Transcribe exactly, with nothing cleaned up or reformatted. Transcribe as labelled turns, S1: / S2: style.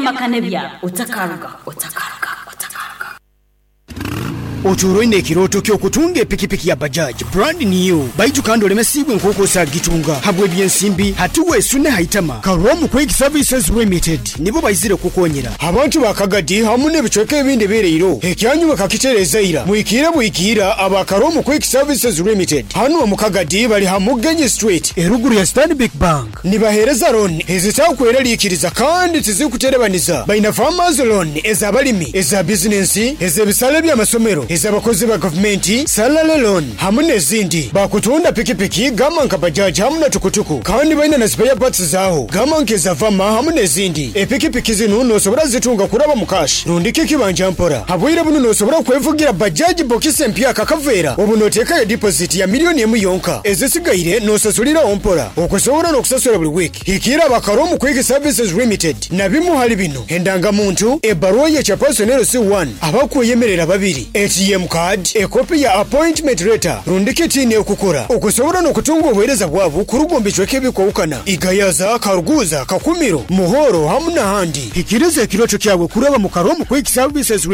S1: makanebya otakaruga otakaruga otakaruga
S2: Oturo ine kiroto kyo kutunga epikipiki ya Bajaj brand new baitu kando lemesibwe nkoko sa gitunga habwe byensimbi hatuwe sune haitama Karomu Quick Services Limited nibo bayizire kukonyera abantu bakagadi hamune bicoke ebindi bereiro ekyanyu bakakitereza ira muikira muikira aba Karomu Quick Services Limited hanu mu Kagadi bali hamugenye street eruguru ya Stanbic Bank nibahereza loan ezitakwera likiriza kandi tizikuterebaniza baina farmers loan ezabalimi eza business ezebisale bya masomero ezabakozi ba government salary loan hamune zindi bakutunda pikipiki gama nka Bajaj hamuna tukutuku kandi baina na spare parts zaho gama nkeza vama hamune zindi epikipiki zinu no sobora zitunga kuraba mukashi rundiki kibanja mpora habwire bunu no sobora kwevugira Bajaj box empya kakavera obunoteka ya deposit ya milioni emu yonka ezisigaire no sasulira ompora okusobora no kusasura buli week hikira ba Karomu Quick Services Limited nabimu hali bino endanga muntu ebaruwa ya chapersonel C one abakuyemerera babiri A T M card e copy ya appointment letter rundiki tini okukora okusobora no kutunga obwereza bwabu kurugombe chweke bikowukana igayaza karuguza kakumiro muhoro hamuna handi hikirize kirocho kyabwe kuraba mu Karomu Quick Services